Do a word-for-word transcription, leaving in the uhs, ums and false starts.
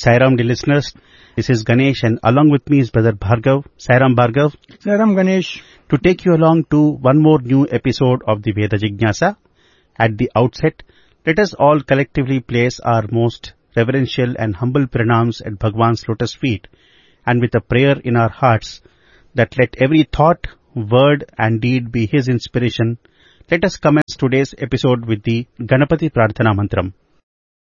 Sairam, dear listeners. This is Ganesh and along with me is brother Bhargav. Sairam Bhargav. Sairam Ganesh. To take you along to one more new episode of the Veda Jignasa. At the outset, let us all collectively place our most reverential and humble pranams at Bhagwan's lotus feet, and with a prayer in our hearts that let every thought, word and deed be His inspiration, let us commence today's episode with the Ganapati Prarthana Mantram.